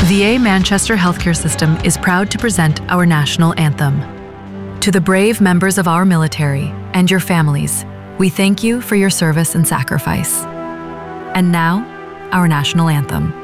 VA Manchester Healthcare System is proud to present our national anthem. To the brave members of our military and your families, we thank you for your service and sacrifice. And now, our national anthem.